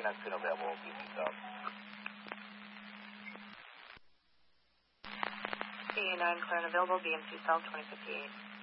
not soon available, BMC South. CA9 clear and available, BMC South 2058.